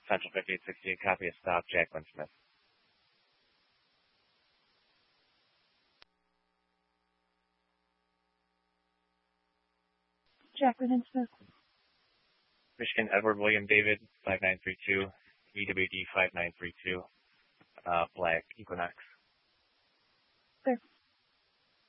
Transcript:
Central 5860, a copy of stop, Jacqueline Smith. Jacqueline and Smith. Michigan Edward William David, 5932, EWD 5932, Black Equinox. There.